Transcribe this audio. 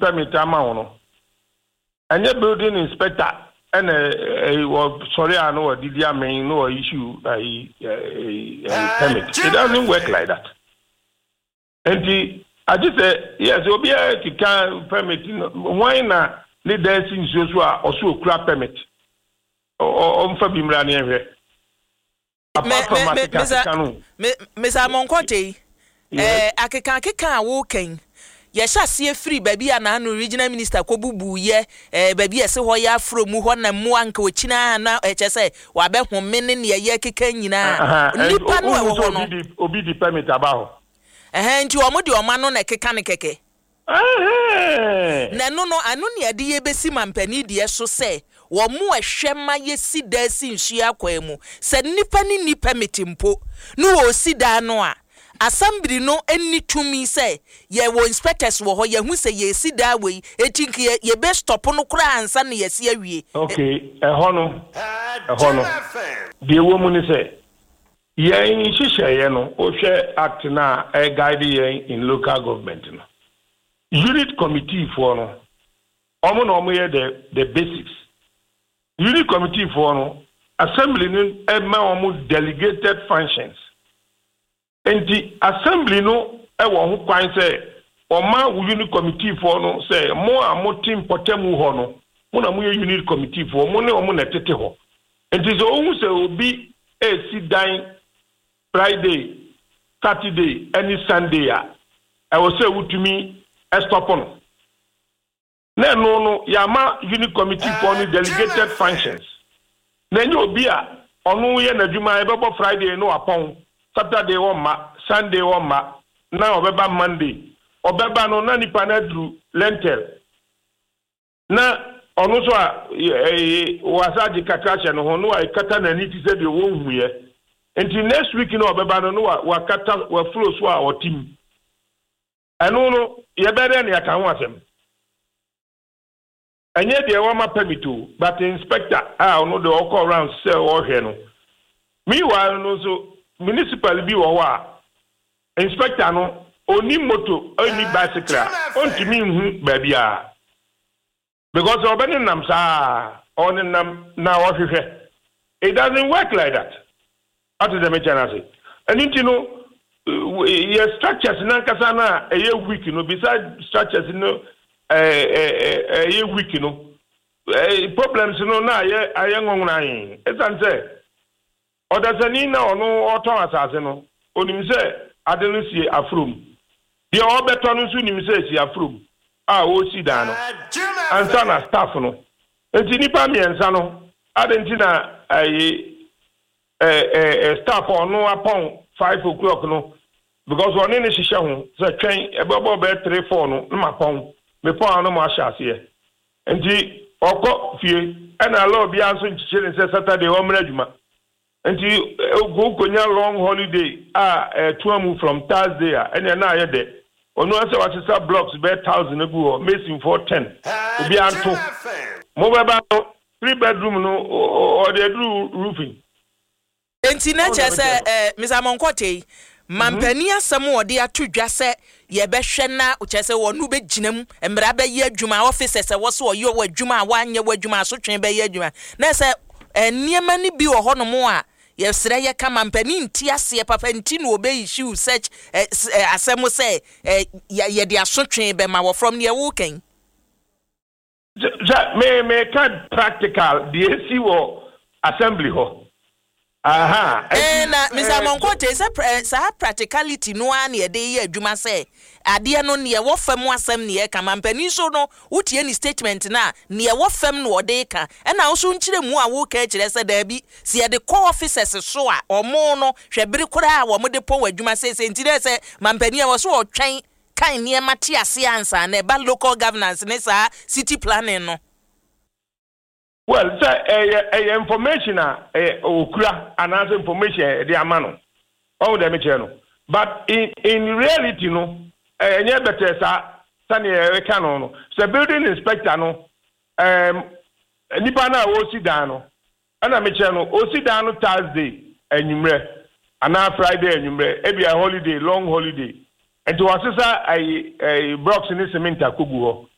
permit amount. And your building inspector and sorry, I know did you mean no issue a permit. It doesn't work like that. And I just say yes, you'll be able to can permit. Why not? Need there since you are also crap permit or for Bimrani here. Apart from Miss Amonkote, Akeka walking. Yesha see free baby and regional minister Kobubu ye baby a hoya from Muhona Muanka China now HSA wabe home meaning ye kikanyina Nipa obi the permit about and you are modi or man on a keke. Na no anu ne ade ye besi mampani de so se wo mu ahwema ye sida si nhua kwemu se nipa ni nipa metimpo no wo sida no a assembly no eni tumi se ye wo inspectors wo ho ye hu se ye sida we etinki ye be stop no kura ansa ne ye se awie. Okay ehono de wo mu ni se ye nhihye no o hwe act na guide ye in local government no unit committee for no omo the basics. Unit committee for no assembly no omo delegated functions. And the assembly no e wo ho kwan say oma unit committee for no say mo a team potemu ho no mo na mo unit committee for mo ne omo na tete ho. And so omo say obi e sit down Friday, Saturday, any Sunday I will say utumi stop on. No, Yama unit committee for the delegated functions. Then you'll be a on we na Juma ebe Friday no upon Saturday one ma Sunday one ma now obeba Monday obeba no na nipa na dru lentil na ono so a wasaji kakra no ho no a kata na ni ti se de wo huye until next week no obeba no wa kata wa flow so a o team eno no ye bere na ya kan ho asem enye de wa ma permito but inspector no de all around sell all here no meanwhile no so municipal bi wo wa inspector no oni moto oni bicycle onti mi hu ba bia because obeni nam sa on nam na wo hwehwe it doesn't work like that after the mechanic say and you know your structures na kasa na eye weak no beside structures no eye weak no problems no na aye ngonwuna yin esan say odasani na ono oton asase no onim say adenu sie afrom de obeto no so nim say sie afrom o si da no ansa na staff no enti nipa miensa no adenti na staff ono upon 5 o'clock no because one in shisha ho so twen ebobo be 3-4 no ma pon me pon no ma hya ase enti okọ fie na law bia so nchichire nse Saturday o mra adwuma enti go konya long holiday tuamu from Thursday and na aye de onu ase wa blocks be 1000 egu o mason for 10 obi anto mo beba 3 bedroom no or the roofing enti na chese Mr. Monkote mampani asem ode atodwa se ye behwe na uchese wonu be ginam emra be ye adwuma officers wo so yo adwuma wanye wadwuma so twen be ye adwuma na se niema ni bi wo hono mo a ye sere ye ka mampani nti ase papa nti no obe issue search asem se ye de asotwen be ma wo from ne wo ken me can practical the AC wo assembly ho aha na Mr. Monkote sa practicality no an ye de ye adwuma se ade no ne wo fam asem ne ye ka mampani so no wotie ni statement na ne wo fam no ode ka na wo so nkire mu a wo ka kire se da bi se ye de call officers so a omo no hwebere kura a wo mo de pon adwuma se ntire se mampani a wo so otwen kan ne mate ase ansa na ba local governance ne sa city planning no. Well, sir, information okura another information the amano. All the channel. But in reality no, any better sani canon. So building inspector no, nipana osi dano. Ana me channel osi dano Thursday enyumre, ana Friday enyumre. Ebi a holiday, long holiday. And to assess a box in the cement akubuho.